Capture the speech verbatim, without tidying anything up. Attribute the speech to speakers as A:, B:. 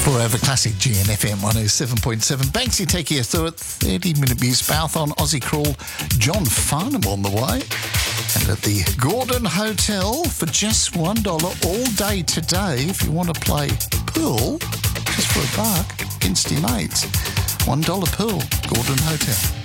A: Forever Classic G N F M one oh seven point seven. Banksy taking you through it. thirty minute Muse Mouth on Aussie Crawl. John Farnham on the way. And at the Gordon Hotel for just one dollar all day today. If you want to play pool, just for a buck, against your mates. one dollar pool, Gordon Hotel.